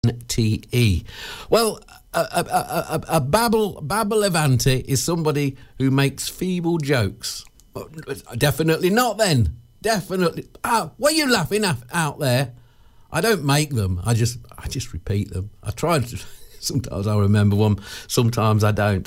N-T-E. Well, a Babble-Levante is somebody who makes feeble jokes. Definitely not, then. Definitely. What are you laughing at out there? I don't make them. I just repeat them. I try to. Sometimes I remember one. Sometimes I don't.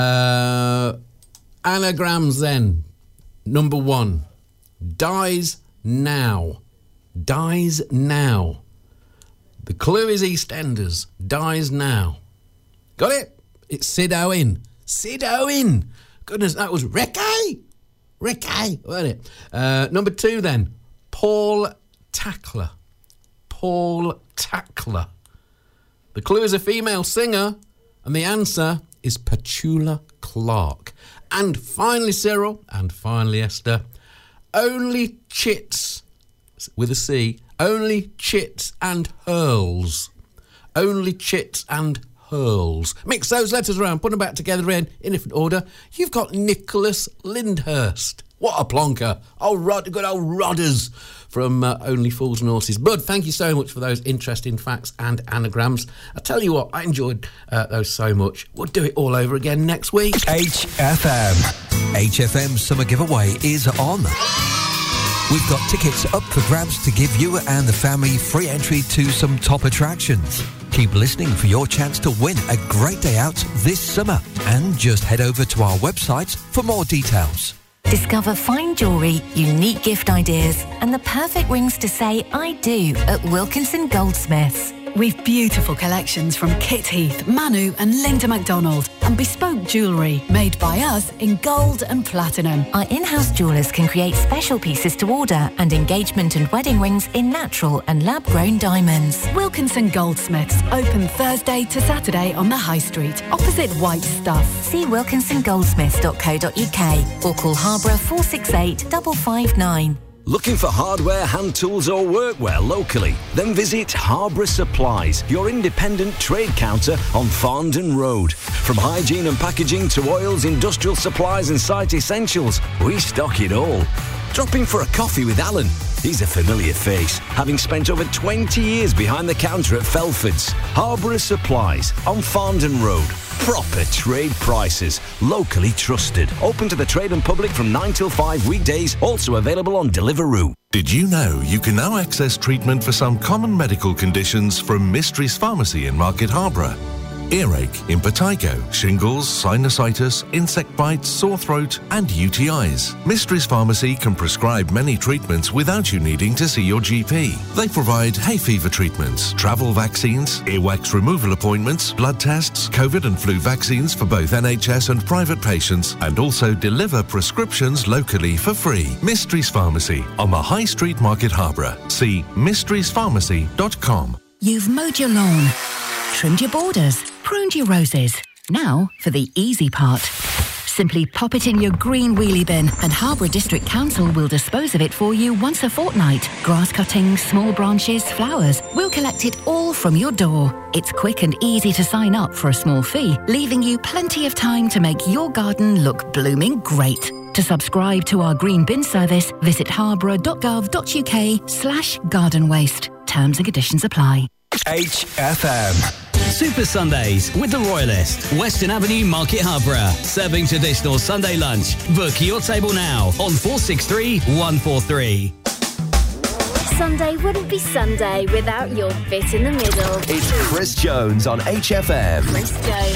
Anagrams, then. Number 1. Dies now. Dies now. The clue is EastEnders. Dies now. Got it? It's Sid Owen. Sid Owen. Goodness, that was Ricky, wasn't it? Number 2, then. Paul Tackler. Paul Tackler. The clue is a female singer, and the answer is Petula Clark. And finally, Cyril, and finally, Esther, only chits, with a C, only chits and hurls. Only chits and hurls. Mix those letters around, put them back together in different order. You've got Nicholas Lyndhurst. What a plonker. Good old Rodders from Only Fools and Horses. Bud, thank you so much for those interesting facts and anagrams. I tell you what, I enjoyed those so much. We'll do it all over again next week. HFM Summer Giveaway is on. We've got tickets up for grabs to give you and the family free entry to some top attractions. Keep listening for your chance to win a great day out this summer. And just head over to our website for more details. Discover fine jewellery, unique gift ideas and the perfect rings to say I do at Wilkinson Goldsmiths. We've beautiful collections from Kit Heath, Manu and Linda MacDonald and bespoke jewellery made by us in gold and platinum. Our in-house jewellers can create special pieces to order and engagement and wedding rings in natural and lab-grown diamonds. Wilkinson Goldsmiths, open Thursday to Saturday on the High Street, opposite White Stuff. See wilkinsongoldsmiths.co.uk or call Harborough 468 559. Looking for hardware, hand tools or workwear locally? Then visit Harborough Supplies, your independent trade counter on Farndon Road. From hygiene and packaging to oils, industrial supplies and site essentials, we stock it all. Drop in for a coffee with Alan. He's a familiar face, having spent over 20 years behind the counter at Felford's. Harborough Supplies on Farndon Road. Proper trade prices, locally trusted. Open to the trade and public from 9 till 5 weekdays, also available on Deliveroo. Did you know you can now access treatment for some common medical conditions from Mysteries Pharmacy in Market Harborough? Earache, impetigo, shingles, sinusitis, insect bites, sore throat and UTIs. Mysteries Pharmacy can prescribe many treatments without you needing to see your GP. They provide hay fever treatments, travel vaccines, earwax removal appointments, blood tests, COVID and flu vaccines for both NHS and private patients, and also deliver prescriptions locally for free. Mysteries Pharmacy on the High Street, Market Harborough. See mysteriespharmacy.com. You've mowed your lawn, trimmed your borders, pruned your roses. Now for the easy part. Simply pop it in your green wheelie bin and Harborough District Council will dispose of it for you once a fortnight. Grass cuttings, small branches, flowers. We'll collect it all from your door. It's quick and easy to sign up for a small fee, leaving you plenty of time to make your garden look blooming great. To subscribe to our green bin service, visit harborough.gov.uk/garden waste. Terms and conditions apply. HFM. Super Sundays with the Royalist, Western Avenue, Market Harborough. Serving traditional Sunday lunch. Book your table now on 463 143. Sunday wouldn't be Sunday without your bit in the middle. It's Chris Jones on HFM. Chris Jones.